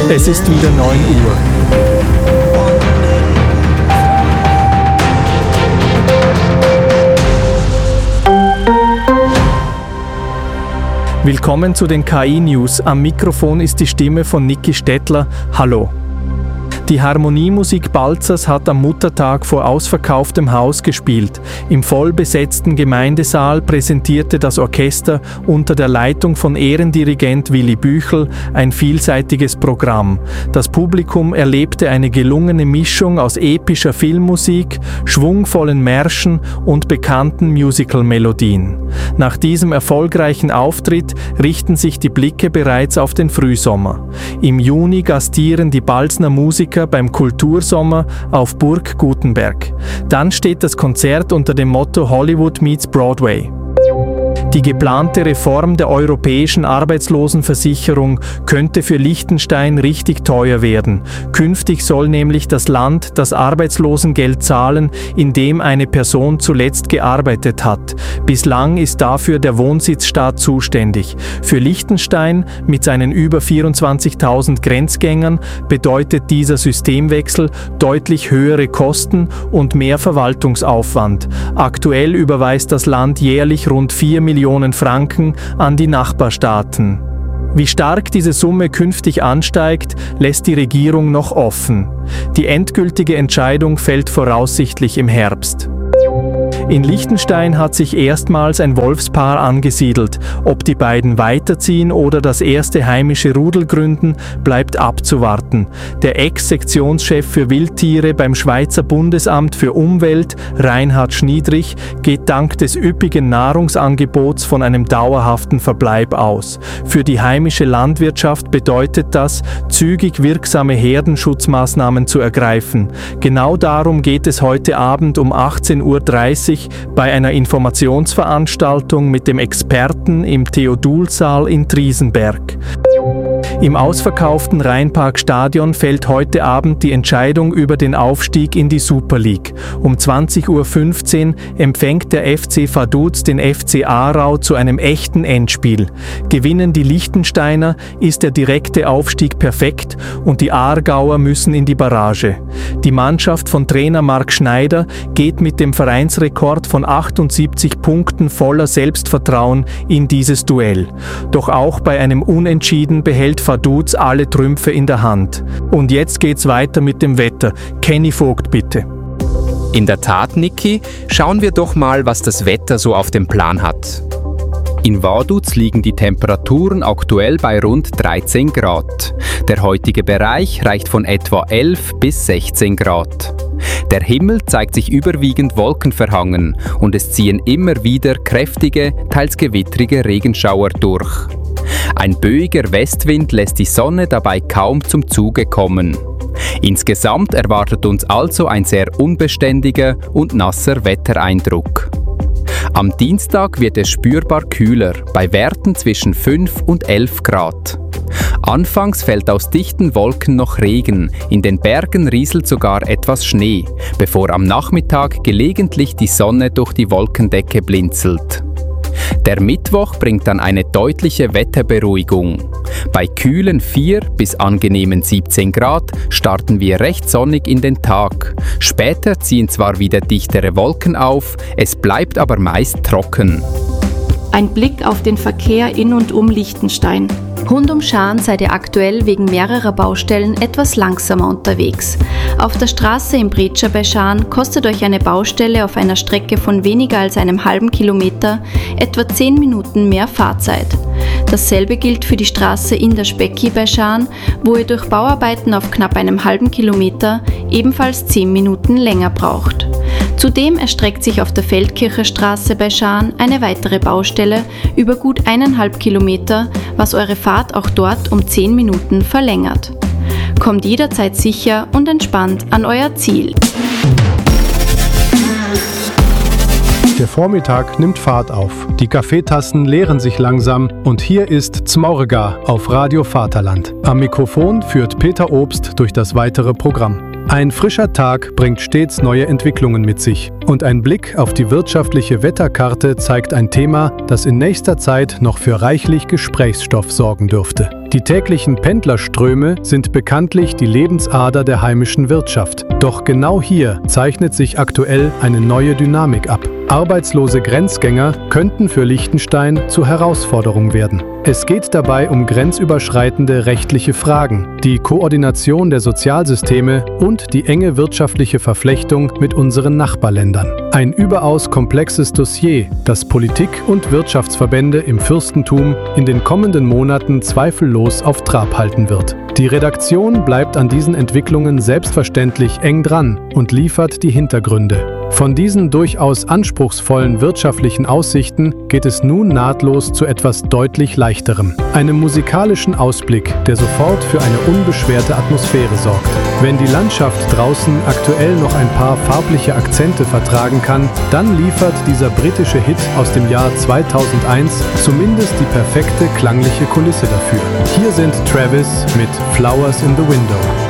Es ist wieder 9 Uhr. Willkommen zu den KI-News. Am Mikrofon ist die Stimme von Niki Stettler. Hallo. Die Harmoniemusik Balzers hat am Muttertag vor ausverkauftem Haus gespielt. Im vollbesetzten Gemeindesaal präsentierte das Orchester unter der Leitung von Ehrendirigent Willi Büchel ein vielseitiges Programm. Das Publikum erlebte eine gelungene Mischung aus epischer Filmmusik, schwungvollen Märschen und bekannten Musical-Melodien. Nach diesem erfolgreichen Auftritt richten sich die Blicke bereits auf den Frühsommer. Im Juni gastieren die Balzner Musiker beim Kultursommer auf Burg Gutenberg. Dann steht das Konzert unter dem Motto Hollywood meets Broadway. Die geplante Reform der europäischen Arbeitslosenversicherung könnte für Liechtenstein richtig teuer werden. Künftig soll nämlich das Land das Arbeitslosengeld zahlen, in dem eine Person zuletzt gearbeitet hat. Bislang ist dafür der Wohnsitzstaat zuständig. Für Liechtenstein mit seinen über 24.000 Grenzgängern bedeutet dieser Systemwechsel deutlich höhere Kosten und mehr Verwaltungsaufwand. Aktuell überweist das Land jährlich rund 4 Millionen Franken an die Nachbarstaaten. Wie stark diese Summe künftig ansteigt, lässt die Regierung noch offen. Die endgültige Entscheidung fällt voraussichtlich im Herbst. In Liechtenstein hat sich erstmals ein Wolfspaar angesiedelt. Ob die beiden weiterziehen oder das erste heimische Rudel gründen, bleibt abzuwarten. Der Ex-Sektionschef für Wildtiere beim Schweizer Bundesamt für Umwelt, Reinhard Schniedrich, geht dank des üppigen Nahrungsangebots von einem dauerhaften Verbleib aus. Für die heimische Landwirtschaft bedeutet das, zügig wirksame Herdenschutzmaßnahmen zu ergreifen. Genau darum geht es heute Abend um 18:30 Uhr bei einer Informationsveranstaltung mit dem Experten im Theodulsaal in Triesenberg. Im ausverkauften Rheinparkstadion fällt heute Abend die Entscheidung über den Aufstieg in die Super League. Um 20:15 Uhr empfängt der FC Vaduz den FC Aarau zu einem echten Endspiel. Gewinnen die Liechtensteiner, ist der direkte Aufstieg perfekt und die Aargauer müssen in die Barrage. Die Mannschaft von Trainer Marc Schneider geht mit dem Vereinsrekord von 78 Punkten voller Selbstvertrauen in dieses Duell. Doch auch bei einem Unentschieden behält Vaduz alle Trümpfe in der Hand. Und jetzt geht's weiter mit dem Wetter. Kenny Vogt, bitte. In der Tat, Niki, schauen wir doch mal, was das Wetter so auf dem Plan hat. In Vaduz liegen die Temperaturen aktuell bei rund 13 Grad. Der heutige Bereich reicht von etwa 11 bis 16 Grad. Der Himmel zeigt sich überwiegend wolkenverhangen und es ziehen immer wieder kräftige, teils gewittrige Regenschauer durch. Ein böiger Westwind lässt die Sonne dabei kaum zum Zuge kommen. Insgesamt erwartet uns also ein sehr unbeständiger und nasser Wettereindruck. Am Dienstag wird es spürbar kühler, bei Werten zwischen 5 und 11 Grad. Anfangs fällt aus dichten Wolken noch Regen, in den Bergen rieselt sogar etwas Schnee, bevor am Nachmittag gelegentlich die Sonne durch die Wolkendecke blinzelt. Der Mittwoch bringt dann eine deutliche Wetterberuhigung. Bei kühlen 4 bis angenehmen 17 Grad starten wir recht sonnig in den Tag. Später ziehen zwar wieder dichtere Wolken auf, es bleibt aber meist trocken. Ein Blick auf den Verkehr in und um Liechtenstein. Rund um Schaan seid ihr aktuell wegen mehrerer Baustellen etwas langsamer unterwegs. Auf der Straße im Bretscher bei Schaan kostet euch eine Baustelle auf einer Strecke von weniger als einem halben Kilometer etwa 10 Minuten mehr Fahrzeit. Dasselbe gilt für die Straße in der Specki bei Schaan, wo ihr durch Bauarbeiten auf knapp einem halben Kilometer ebenfalls 10 Minuten länger braucht. Zudem erstreckt sich auf der Feldkircher Straße bei Schaan eine weitere Baustelle über gut 1,5 Kilometer, was eure Fahrt auch dort um 10 Minuten verlängert. Kommt jederzeit sicher und entspannt an euer Ziel. Der Vormittag nimmt Fahrt auf. Die Kaffeetassen leeren sich langsam und hier ist Zmaurga auf Radio Vaterland. Am Mikrofon führt Peter Obst durch das weitere Programm. Ein frischer Tag bringt stets neue Entwicklungen mit sich. Und ein Blick auf die wirtschaftliche Wetterkarte zeigt ein Thema, das in nächster Zeit noch für reichlich Gesprächsstoff sorgen dürfte. Die täglichen Pendlerströme sind bekanntlich die Lebensader der heimischen Wirtschaft. Doch genau hier zeichnet sich aktuell eine neue Dynamik ab. Arbeitslose Grenzgänger könnten für Liechtenstein zur Herausforderung werden. Es geht dabei um grenzüberschreitende rechtliche Fragen, die Koordination der Sozialsysteme und die enge wirtschaftliche Verflechtung mit unseren Nachbarländern. Ein überaus komplexes Dossier, das Politik und Wirtschaftsverbände im Fürstentum in den kommenden Monaten zweifellos auf Trab halten wird. Die Redaktion bleibt an diesen Entwicklungen selbstverständlich eng dran und liefert die Hintergründe. Von diesen durchaus anspruchsvollen wirtschaftlichen Aussichten geht es nun nahtlos zu etwas deutlich Leichterem. Einem musikalischen Ausblick, der sofort für eine unbeschwerte Atmosphäre sorgt. Wenn die Landschaft draußen aktuell noch ein paar farbliche Akzente vertragen kann, dann liefert dieser britische Hit aus dem Jahr 2001 zumindest die perfekte klangliche Kulisse dafür. Hier sind Travis mit Flowers in the Window.